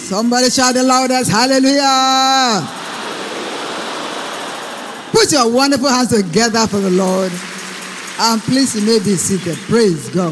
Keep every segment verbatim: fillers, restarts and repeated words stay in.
Somebody shout the loudest, hallelujah. Put your wonderful hands together for the Lord. And please, you may be seated. Praise God.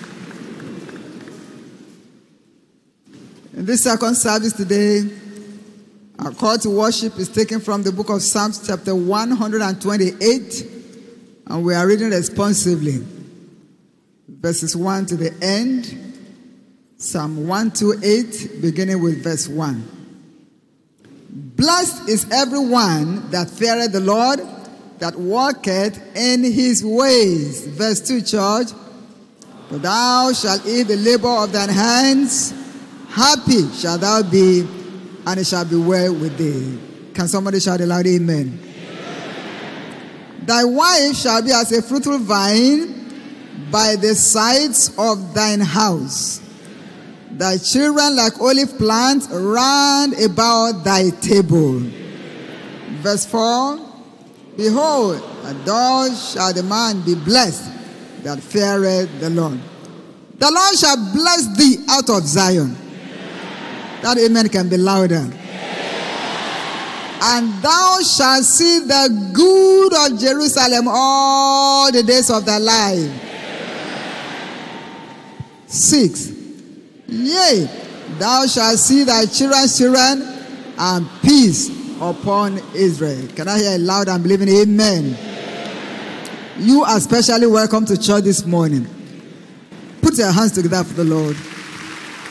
In this second service today, our call to worship is taken from the book of Psalms chapter one twenty-eight. And we are reading responsively. Verses one to the end. Psalm one twenty-eight, beginning with verse one. Blessed is everyone that feareth the Lord, that walketh in his ways. Verse two, church. For thou shalt eat the labor of thine hands. Happy shalt thou be, and it shall be well with thee. Can somebody shout aloud, amen? Amen. Thy wife shall be as a fruitful vine by the sides of thine house. Thy children like olive plants round about thy table. Verse four. Behold, and thus shall the man be blessed that feareth the Lord. The Lord shall bless thee out of Zion. That amen can be louder. And thou shalt see the good of Jerusalem all the days of thy life. Six. Yea, thou shalt see thy children's children, and peace upon Israel. Can I hear a loud and believing amen? You are specially welcome to church this morning. Put your hands together for the Lord.